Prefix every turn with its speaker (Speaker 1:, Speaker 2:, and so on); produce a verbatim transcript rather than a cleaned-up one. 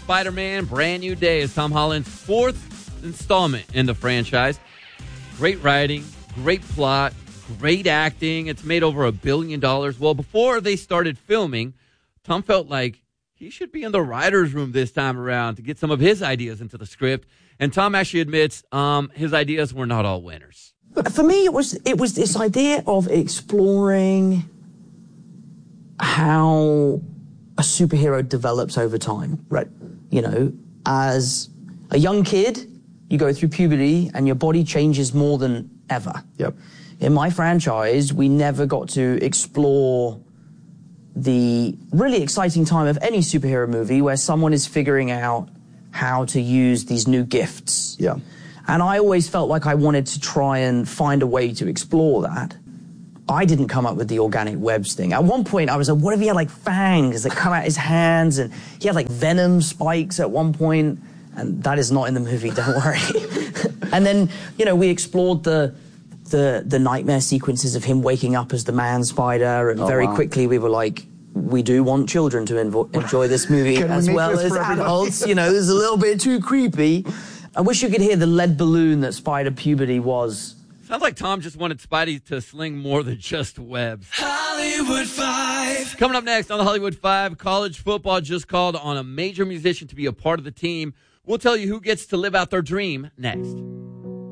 Speaker 1: Spider-Man Brand New Day is Tom Holland's fourth installment in the franchise. Great writing, great plot, great acting. It's made over a billion dollars. Well, before they started filming, Tom felt like he should be in the writer's room this time around to get some of his ideas into the script. And Tom actually admits um, his ideas were not all winners.
Speaker 2: For me, it was it was this idea of exploring how a superhero develops over time.
Speaker 3: Right.
Speaker 2: You know, as a young kid, you go through puberty and your body changes more than ever.
Speaker 3: Yep.
Speaker 2: In my franchise, we never got to explore the really exciting time of any superhero movie where someone is figuring out how to use these new gifts.
Speaker 3: Yeah.
Speaker 2: And I always felt like I wanted to try and find a way to explore that. I didn't come up with the organic webs thing. At one point, I was like, what if he had like fangs that come out his hands? And he had like venom spikes at one point. And that is not in the movie, don't worry. And then, you know, we explored the, the, the nightmare sequences of him waking up as the man spider. And
Speaker 3: oh,
Speaker 2: very
Speaker 3: wow. quickly,
Speaker 2: we were like, we do want children to invo- enjoy this movie as
Speaker 3: we
Speaker 2: well as adults. You know, it's a little bit too creepy. I wish you could hear the lead balloon that Spider Puberty was.
Speaker 1: Sounds like Tom just wanted Spidey to sling more than just webs.
Speaker 4: Hollywood Five.
Speaker 1: Coming up next on the Hollywood Five, college football just called on a major musician to be a part of the team. We'll tell you who gets to live out their dream next.